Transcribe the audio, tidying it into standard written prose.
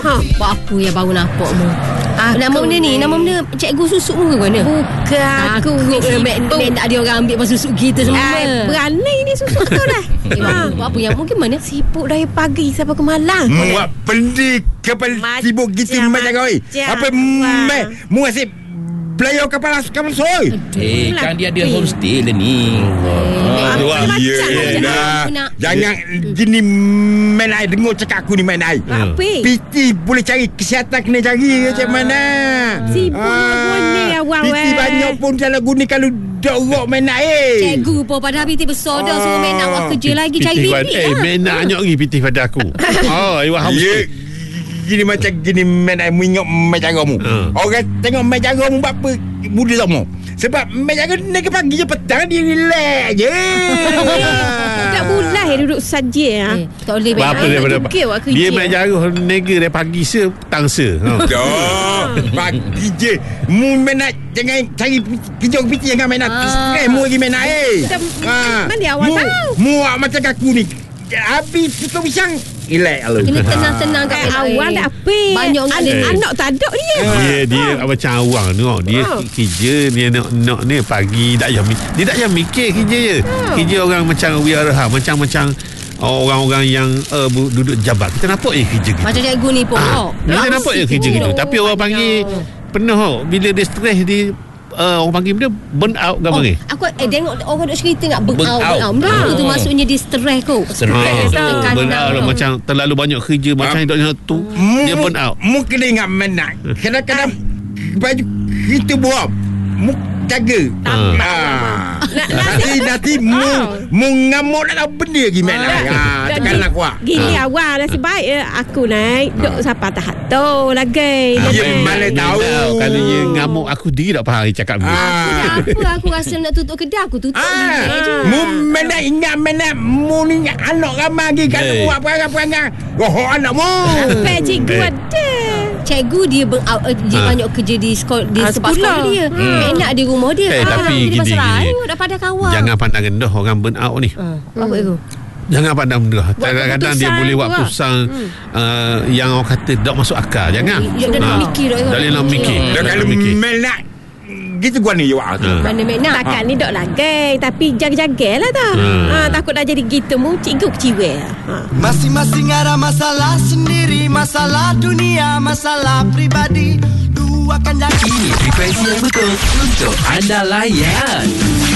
Buat apa yang baru nampak mu? Nama benda ni, nama benda cikgu susuk mu ke mana? Bukan aku Tak ada orang ambil pasal susuk kita semua. Berani ni susuk kau dah. Buat apa yang mungkin mana? Sibuk dari pagi sampai ke malam. Muak pendi kepala sibuk gitu macam kau. Apa mu asyik belajar kapal soy. Kan dia ada homestay lah ni. Jangan gini main air. Dengar cakap aku ni main air. PT boleh cari kesihatan, kena cari macam mana. Sibuk ni awal. PT banyak pun salah guna kalau dorok main air. Cikgu pun pada PT besar dah suruh main awak kerja lagi cari bibit. Main nak anyok lagi PT pada aku. Iwak homestay. Gini macam gini main air mengingok main caramu. Orang tengok main caramu buat apa muda sama. Sebab main cara negeri pagi je petang dia relax je. Tak boleh duduk saja. Tak boleh apa dia main cara negeri dari pagi se petang se. Pagi je. Mu main nak jangan cari kerja PT jangan main nak stres mu lagi main air. Mana awak tahu? Mu macam aku ni. Habis putus pisang relax lu. Kena tenang-tenang kat awal tak apa. Banyak anak tak ada dia. Dia macam awang tengok. Dia kerja dia nak ni pagi dia tak payah mikir kerja je. Kerja orang macam wiraha macam orang-orang yang duduk jabat. Kita nampak kerja gitu. Macam cikgu ni pun. Kita nampak kerja gitu. Tapi orang panggil penuh bila dia stres dia orang panggil dia burn out ke panggil? Aku tengok orang duk cerita nak burn out. Itu maksudnya dia stres kot. Burn out macam terlalu banyak kerja macam hidupnya tu. Dia burn out. Mungkin ingat menak. Kadang-kadang baju kita buat jaga. Nanti mu ngamuk nak tahu benda lagi mak nak. Tekanlah kuat. Gini awal nasib baik aku naik duk sampai tahap tu lagi. Dia mana tahu kalau dia ngamuk aku diri tak faham cakap ni. Apa aku rasa nak tutup kedai aku tutup je. Mu mana ingat mana mu ni anak ramai lagi kalau buat perangai-perangai. Anak mu. Apa cikgu ada? Cikgu dia dia banyak kerja di tempat sekolah dia. Enak di rumah dia. Tapi gini. Dah pada kawan. Jangan pandang rendah orang burn out ni. Apa itu? Jangan pandang rendah. Kadang-kadang dia boleh buat keputusan yang orang kata tak masuk akal. Jangan. Dia nak mikir. Dia nak mikir. Kalau melak gitu gua ni awak. Mana nak? Takkan ni dok lagi tapi jaga-jagalah tau. Takut dah jadi gitu mu cikgu keciwe. Masing-masing ada masalah sendiri, masalah dunia, masalah pribadi. Dua akan jadi. Ini frekuensi yang betul untuk anda layan.